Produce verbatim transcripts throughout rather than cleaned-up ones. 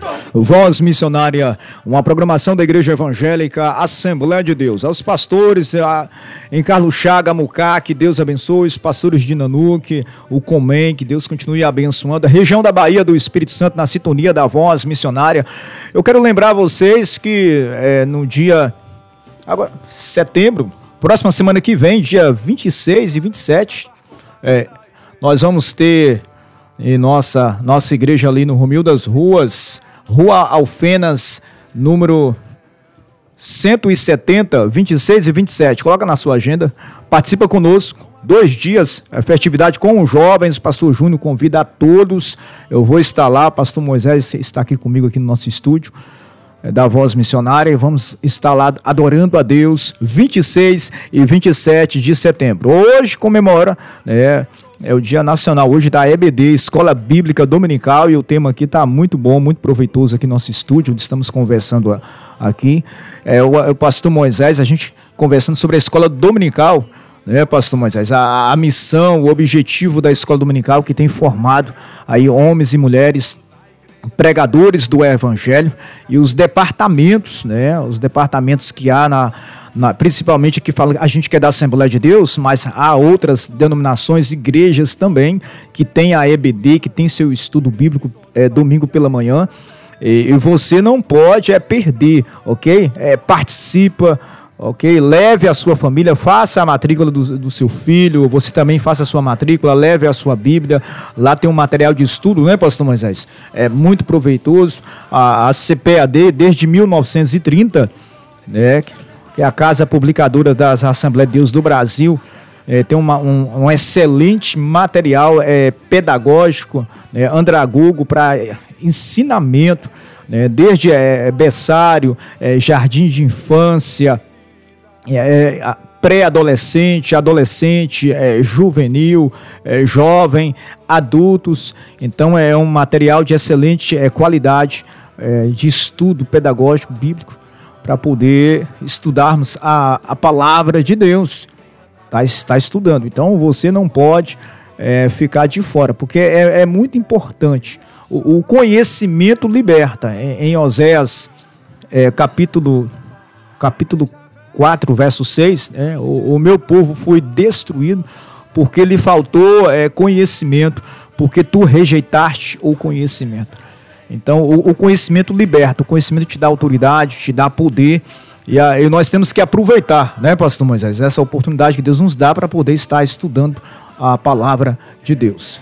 Voz Missionária, uma programação da Igreja Evangélica Assembleia de Deus. Aos pastores a, em Carlos Chaga, Mucá, que Deus abençoe, os pastores de Nanuque, o Comem, que Deus continue abençoando, a região da Bahia do Espírito Santo na sintonia da Voz Missionária. Eu quero lembrar vocês que é, no dia agora, setembro, próxima semana que vem, dia vinte e seis e vinte e sete, é, nós vamos ter em nossa, nossa igreja ali no Romil das Ruas, Rua Alfenas, número cento e setenta, vinte e seis e vinte e sete. Coloca na sua agenda, participa conosco. Dois dias, a festividade com os jovens. O pastor Júnior convida a todos. Eu vou estar lá, o pastor Moisés está aqui comigo aqui no nosso estúdio é, da Voz Missionária. E vamos estar lá adorando a Deus, vinte e seis e vinte e sete de setembro. Hoje comemora, né? É o Dia Nacional hoje da E B D, Escola Bíblica Dominical, e o tema aqui está muito bom, muito proveitoso aqui no nosso estúdio, onde estamos conversando aqui. É, o, o pastor Moisés, a gente conversando sobre a Escola Dominical, né, pastor Moisés? A, a missão, o objetivo da Escola Dominical, que tem formado aí homens e mulheres pregadores do Evangelho, e os departamentos, né, os departamentos que há na... Na, principalmente que fala, a gente quer da Assembleia de Deus, mas há outras denominações, igrejas também, que tem a E B D, que tem seu estudo bíblico é, domingo pela manhã, e, e você não pode é, perder, ok? É, participa, ok? Leve a sua família, faça a matrícula do, do seu filho, você também faça a sua matrícula, leve a sua Bíblia, lá tem um material de estudo, né, pastor Moisés? É muito proveitoso, a, a C P A D desde mil novecentos e trinta, né, que é a Casa Publicadora das Assembleias de Deus do Brasil, é, tem uma, um, um excelente material é, pedagógico, né, andragogo para ensinamento, né, desde é, berçário, é, jardim de infância, é, é, pré-adolescente, adolescente, é, juvenil, é, jovem, adultos. Então é um material de excelente é, qualidade é, de estudo pedagógico bíblico, para poder estudarmos a, a palavra de Deus, tá, está estudando. Então você não pode é, ficar de fora, porque é, é muito importante. O, o conhecimento liberta. Em, em Oséias, é, capítulo, capítulo quatro, verso seis, é, o, o meu povo foi destruído porque lhe faltou é, conhecimento, porque tu rejeitaste o conhecimento. Então, o, o conhecimento liberta, o conhecimento te dá autoridade, te dá poder, e, a, e nós temos que aproveitar, né, pastor Moisés, essa oportunidade que Deus nos dá para poder estar estudando a palavra de Deus.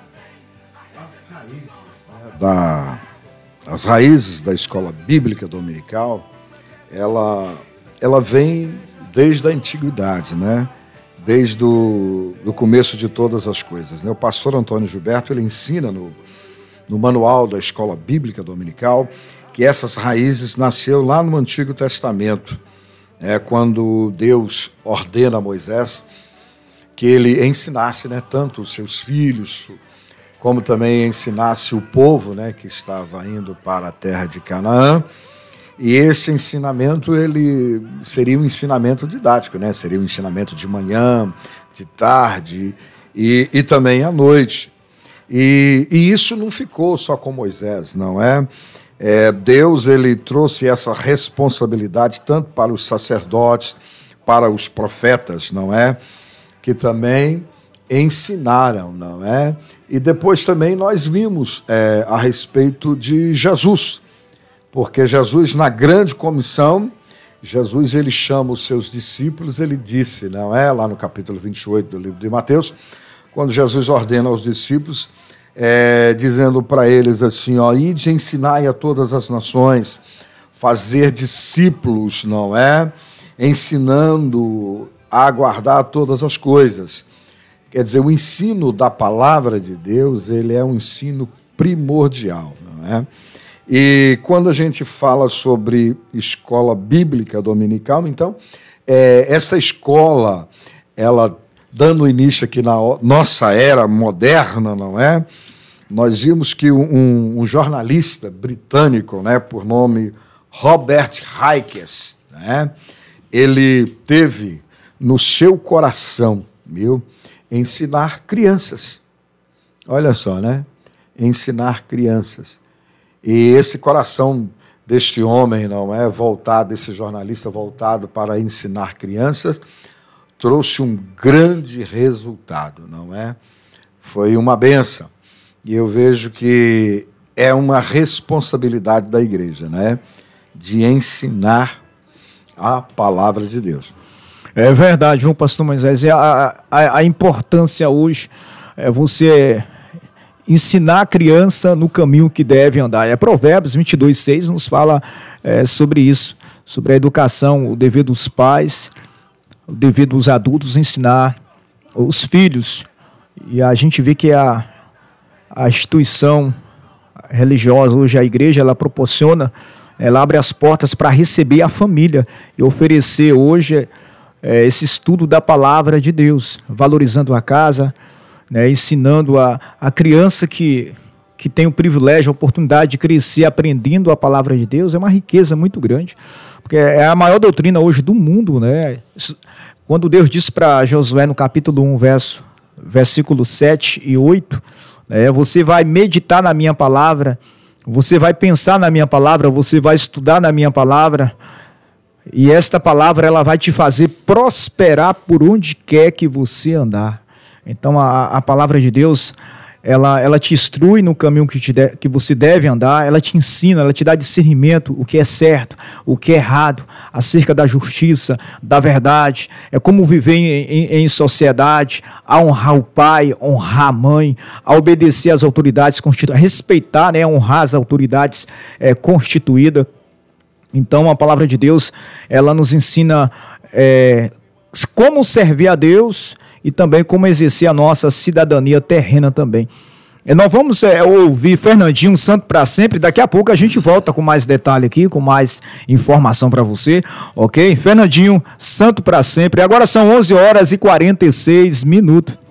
As raízes, né, da, as raízes da escola bíblica dominical, ela, ela vem desde a antiguidade, né? Desde o do começo de todas as coisas, né? O pastor Antônio Gilberto, ele ensina no no manual da Escola Bíblica Dominical, que essas raízes nasceu lá no Antigo Testamento, é, quando Deus ordena a Moisés que ele ensinasse, né, tanto os seus filhos, como também ensinasse o povo, né, que estava indo para a terra de Canaã. E esse ensinamento, ele seria um ensinamento didático, né? Seria um ensinamento de manhã, de tarde e, e também à noite. E, e isso não ficou só com Moisés, não é? é? Deus, ele trouxe essa responsabilidade tanto para os sacerdotes, para os profetas, não é? Que também ensinaram, não é? E depois também nós vimos é, a respeito de Jesus, porque Jesus, na grande comissão, Jesus, ele chama os seus discípulos, ele disse, não é? Lá no capítulo vinte e oito do livro de Mateus, quando Jesus ordena aos discípulos, é, dizendo para eles assim, ó, ide ensinai a todas as nações, fazer discípulos, não é? Ensinando a guardar todas as coisas. Quer dizer, o ensino da palavra de Deus, ele é um ensino primordial, não é? E quando a gente fala sobre escola bíblica dominical, então, é, essa escola, ela dando início aqui na nossa era moderna, não é? Nós vimos que um, um jornalista britânico, né, por nome Robert Hikes, né, ele teve no seu coração, viu, ensinar crianças. Olha só, né? Ensinar crianças. E esse coração deste homem, não é, voltado, desse jornalista voltado para ensinar crianças, trouxe um grande resultado, não é? Foi uma bênção. E eu vejo que é uma responsabilidade da igreja, né, de ensinar a palavra de Deus. É verdade, viu, pastor Moisés? A, a, a importância hoje é você ensinar a criança no caminho que deve andar. É Provérbios vinte e dois, seis nos fala é, sobre isso, sobre a educação, o dever dos pais, o dever dos adultos ensinar os filhos. E a gente vê que a, a instituição religiosa, hoje a igreja, ela proporciona, ela abre as portas para receber a família e oferecer hoje é, esse estudo da palavra de Deus, valorizando a casa, né, ensinando a, a criança que, que tem o privilégio, a oportunidade de crescer aprendendo a palavra de Deus. É uma riqueza muito grande, porque é a maior doutrina hoje do mundo, né? Quando Deus disse para Josué no capítulo um, verso, versículo sete e oito, né, você vai meditar na minha palavra, você vai pensar na minha palavra, você vai estudar na minha palavra, e esta palavra ela vai te fazer prosperar por onde quer que você andar. Então a, a palavra de Deus, ela, ela te instrui no caminho que, te de, que você deve andar, ela te ensina, ela te dá discernimento, o que é certo, o que é errado, acerca da justiça, da verdade, é como viver em, em, em sociedade, a honrar o pai, honrar a mãe, a obedecer às autoridades constituídas, respeitar, né, honrar as autoridades é, constituídas. Então a palavra de Deus, ela nos ensina é, como servir a Deus e também como exercer a nossa cidadania terrena também. E nós vamos é, ouvir Fernandinho Santo para Sempre. Daqui a pouco a gente volta com mais detalhe aqui, com mais informação para você, ok? Fernandinho Santo para Sempre. Agora são onze horas e quarenta e seis minutos.